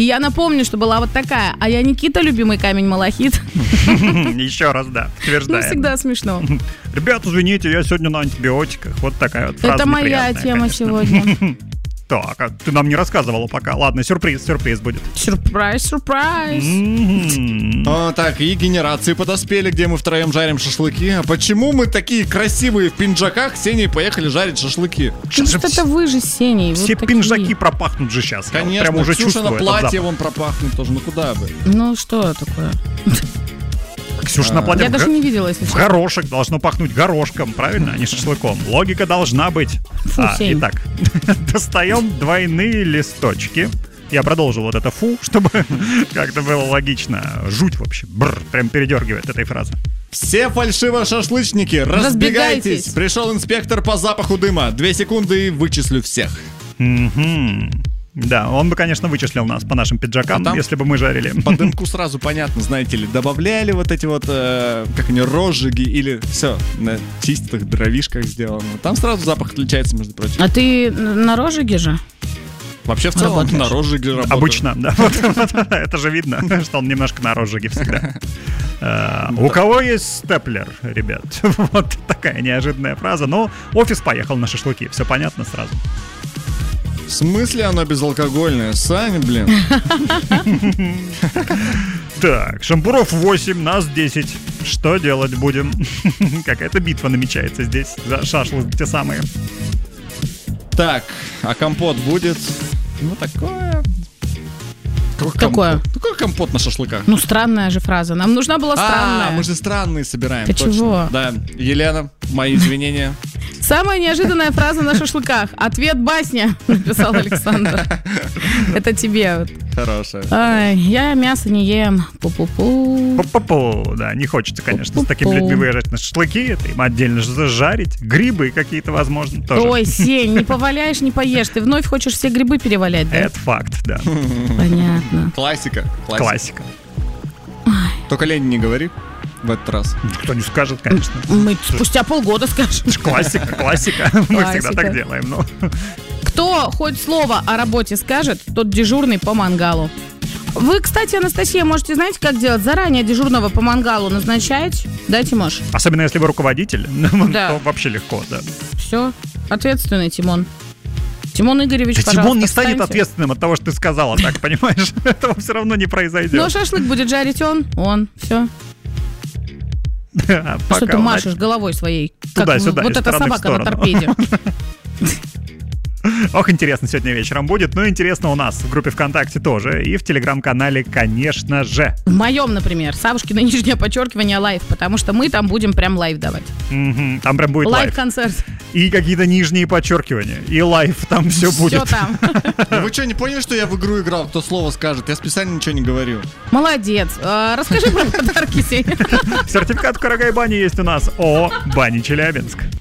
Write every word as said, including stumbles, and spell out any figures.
И я напомню, что была вот такая. А я Никита, любимый камень малахит. Еще раз, да, подтверждаем. Ну, всегда смешно. Ребят, извините, я сегодня на антибиотиках. Вот такая вот фраза. Это моя тема сегодня. Так, а ты нам не рассказывала пока. Ладно, сюрприз, сюрприз будет. Сюрприз, сюрприз. О, так, и генерации подоспели, где мы втроем жарим шашлыки. А почему мы такие красивые в пинджаках с Сеней поехали жарить шашлыки? Потому что это вы же с Сеней. Все вот пинжаки такие. пропахнут же сейчас. Конечно, прям уже Ксюша на чувствую платье вон пропахнет тоже. Ну куда бы? Ну что такое? Ксюша на платье Я в даже го- не видела, если в честно. горошек должно пахнуть горошком, правильно, а не шашлыком. Логика должна быть. Фу, А, Сень. итак, достаем двойные листочки. Я продолжил вот это фу, чтобы как-то было логично. Жуть вообще. Бррр, прям передергивает этой фразы. Все фальшиво-шашлычники, разбегайтесь. Разбегайтесь. Пришел инспектор по запаху дыма. Две секунды и вычислю всех. Мгм. Да, он бы, конечно, вычислил нас по нашим пиджакам, А там если бы мы жарили. По дымку сразу понятно, знаете ли, добавляли вот эти вот, э, как они, розжиги или все на чистых дровишках сделано. Там сразу запах отличается, между прочим. А ты на розжиге же? Вообще в целом Работаешь. на розжиге работаю. Обычно, да. Вот, вот, это же видно, что он немножко на розжиге всегда. Э, У кого есть степлер, ребят? Вот такая неожиданная фраза. Но офис поехал на шашлыки, все понятно сразу. В смысле оно безалкогольное? Сань, блин. Так, Шампуров восемь, нас десять. Что делать будем? Какая-то битва намечается здесь за шашлык те самые. Так, а компот будет? Ну, такое... Какой Такое. компот? Какой компот на шашлыках? Ну, странная же фраза. Нам нужна была странная. А, мы же странные собираем. Ты точно. чего? Да, Елена, мои извинения. Самая неожиданная фраза на шашлыках. Ответ басня, написал Александр. Это тебе. Хорошая. Ай, я мясо не ем. Пу-пу-пу. Пу-пу-пу. Да, не хочется, конечно, с такими Пу-пу-пу. людьми выезжать на шашлыки. Это им отдельно же зажарить. Грибы какие-то, возможно, тоже. Ой, Сень, не поваляешь, не поешь. Ты вновь хочешь все грибы перевалять, да? Это факт, да. Понятно. Классика. Классика. Классика. Только Лене не говори в этот раз. Никто не скажет, конечно. Мы спустя полгода скажем. Это ж классика, классика. Мы всегда Классика. так делаем. Ну. Кто хоть слово о работе скажет, тот дежурный по мангалу. Вы, кстати, Анастасия, можете, знаете, как делать? Заранее дежурного по мангалу назначать. Да, Тимош? Особенно если вы руководитель, Да. то вообще легко, да. Все. Ответственный Тимон. Тимон Игоревич, Да пожалуйста, Тимон не станет встаньте. ответственным от того, что ты сказала, так, понимаешь? Этого все равно не Но произойдет. шашлык будет жарить он, он. Все. А Что ты пока, машешь головой своей? Как Туда-сюда, вот из эта стороны в собака на сторону. торпеде. Ох, интересно сегодня вечером будет. Ну, интересно у нас в группе ВКонтакте тоже. И в Телеграм-канале, конечно же. В моем, например, Савушкино нижнее подчеркивание лайв, потому что мы там будем прям лайв давать. Мгм, там прям будет лайв. Лайв-концерт. И какие-то нижние подчеркивания. И лайв, там все будет. Все там. Ну вы что, не поняли, что я в игру играл? Кто слово скажет? Я специально ничего не говорю. Молодец. А, Расскажи про подарки, Сеня. Сертификат в Карагай-бане есть у нас. О, Бани Челябинск.